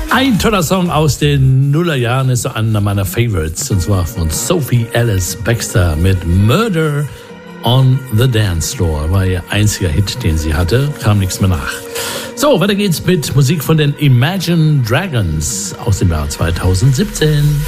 Ein toller Song aus den Nullerjahren ist einer meiner Favorites, und zwar von Sophie Ellis Bextor mit Murder on the Dance Floor. War ihr einziger Hit, den sie hatte, kam nichts mehr nach. So, weiter geht's mit Musik von den Imagine Dragons aus dem Jahr 2017.